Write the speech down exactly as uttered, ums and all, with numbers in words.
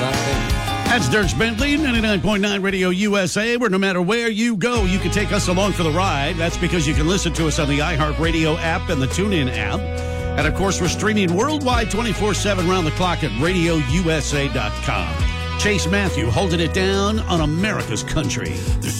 something. That's Dierks Bentley, ninety-nine point nine Radio U S A, where no matter where you go, you can take us along for the ride. That's because you can listen to us on the iHeartRadio app and the TuneIn app. And, of course, we're streaming worldwide twenty-four seven round the clock at radio u s a dot com. Chase Matthew holding it down on America's country.